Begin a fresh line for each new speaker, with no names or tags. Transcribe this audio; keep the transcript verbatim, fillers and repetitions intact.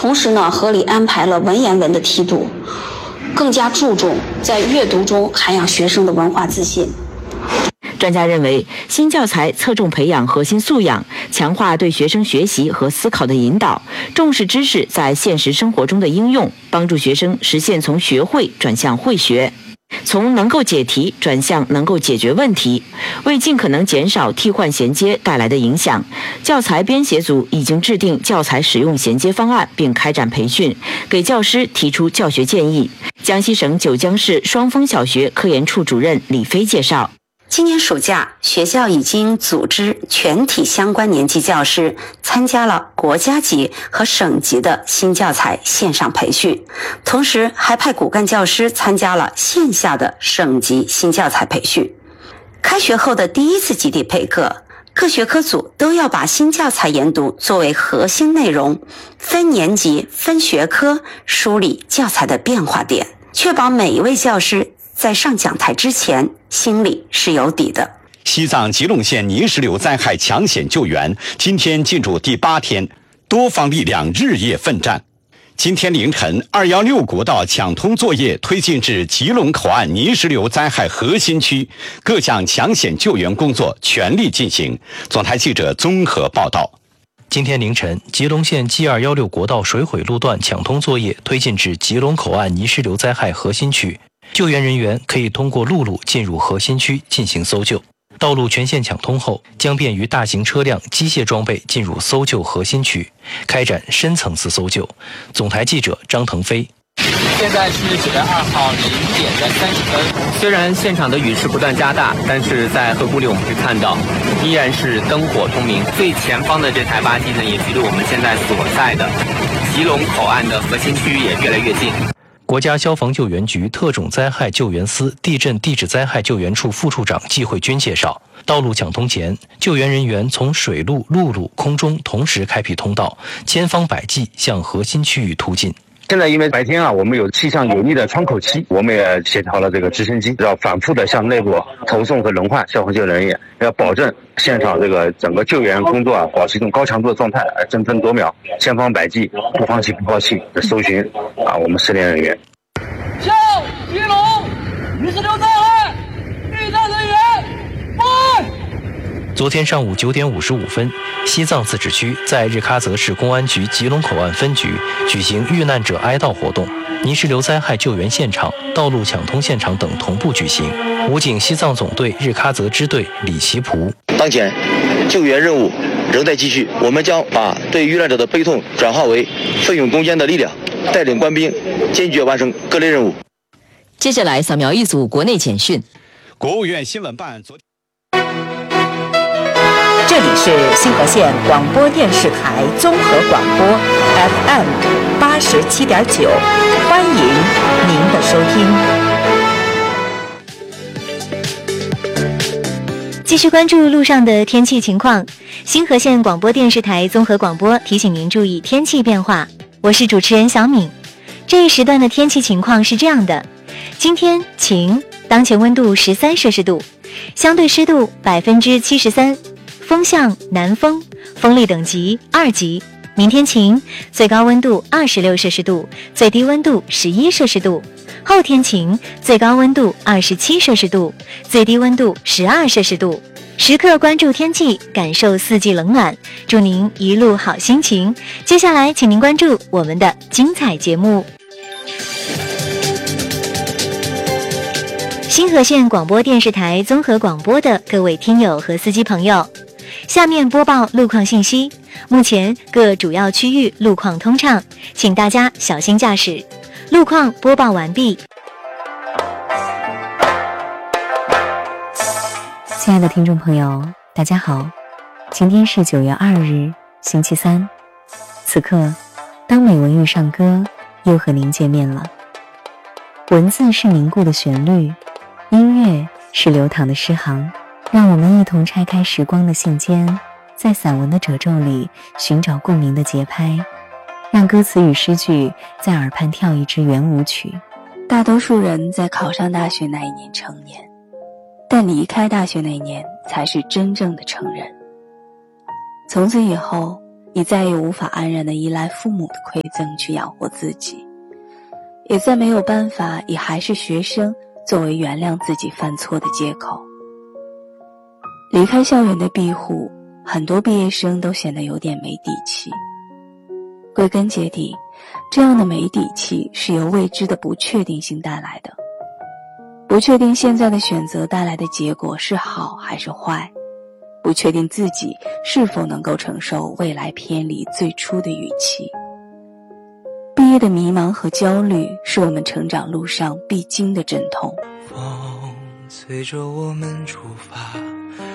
同时呢，合理安排了文言文的梯度，更加注重在阅读中涵养学生的文化自信。
专家认为，新教材侧重培养核心素养，强化对学生学习和思考的引导，重视知识在现实生活中的应用，帮助学生实现从学会转向会学，从能够解题转向能够解决问题。为尽可能减少替换衔接带来的影响，教材编写组已经制定教材使用衔接方案，并开展培训，给教师提出教学建议。江西省九江市双峰小学科研处主任李飞介绍，
今年暑假，学校已经组织全体相关年级教师参加了国家级和省级的新教材线上培训，同时还派骨干教师参加了线下的省级新教材培训。开学后的第一次集体备课，各学科组都要把新教材研读作为核心内容，分年级、分学科梳理教材的变化点，确保每一位教师在上讲台之前心里是有底的。
西藏吉隆县泥石流灾害抢险救援今天进入第八天，多方力量日夜奋战。今天凌晨，二一六国道抢通作业推进至吉隆口岸泥石流灾害核心区，各项抢险救援工作全力进行。总台记者综合报道。
今天凌晨，吉隆县 G 二一六国道水毁路段抢通作业推进至吉隆口岸泥石流灾害核心区，救援人员可以通过陆路进入核心区进行搜救。道路全线抢通后，将便于大型车辆、机械装备进入搜救核心区，开展深层次搜救。总台记者张腾飞。
现在是九月二号零点的三十分。虽然现场的雨势不断加大，但是在河谷里我们可以看到，依然是灯火通明。最前方的这台巴机呢，也距离我们现在所在的吉隆口岸的核心区也越来越近。
国家消防救援局特种灾害救援司地震地质灾害救援处副处长季慧军介绍，道路抢通前，救援人员从水路、陆路、空中同时开辟通道，千方百计向核心区域突进。
现在因为白天啊，我们有气象有利的窗口期，我们也协调了这个直升机，要反复的向内部投送和轮换消防救援人员，要保证现场这个整个救援工作啊，保持一种高强度的状态，争分夺秒，千方百计，不放弃不放弃的搜寻啊，我们失联人员。
向吉隆泥石流灾害遇难人员报。
昨天上午九点五十五分，西藏自治区在日喀则市公安局吉隆口岸分局举行遇难者哀悼活动，泥石流灾害救援现场、道路抢通现场等同步举行。武警西藏总队日喀则支队李奇普：
当前救援任务仍在继续，我们将把对遇难者的悲痛转化为奋勇攻坚的力量，带领官兵坚决完成各类任务。
接下来扫描一组国内简讯。
国务院新闻办昨天。
这里是新河县广播电视台综合广播 F M 八十七点九，欢迎您的收
听。继续关注路上的天气情况。新河县广播电视台综合广播提醒您注意天气变化。我是主持人小敏。这一时段的天气情况是这样的：今天晴，当前温度十三摄氏度，相对湿度百分之七十三。风向南风，风力等级二级。明天晴，最高温度二十六摄氏度，最低温度十一摄氏度。后天晴，最高温度二十七摄氏度，最低温度十二摄氏度。时刻关注天气，感受四季冷暖，祝您一路好心情。接下来，请您关注我们的精彩节目。新河县广播电视台综合广播的各位听友和司机朋友，下面播报路况信息。目前各主要区域路况通畅，请大家小心驾驶。路况播报完毕。
亲爱的听众朋友，大家好，今天是九月二日，星期三。此刻，当美文遇上歌，又和您见面了。文字是凝固的旋律，音乐是流淌的诗行。让我们一同拆开时光的信笺，在散文的褶皱里寻找共鸣的节拍，让歌词与诗句在耳畔跳一支圆舞曲。
大多数人在考上大学那一年成年，但离开大学那一年才是真正的成人。从此以后， 也再也无法安然地依赖父母的馈赠去养活自己，也再没有办法以还是学生作为原谅自己犯错的借口。离开校园的庇护，很多毕业生都显得有点没底气。归根结底，这样的没底气是由未知的不确定性带来的，不确定现在的选择带来的结果是好还是坏，不确定自己是否能够承受未来偏离最初的预期。毕业的迷茫和焦虑是我们成长路上必经的阵痛。
风随着我们出发，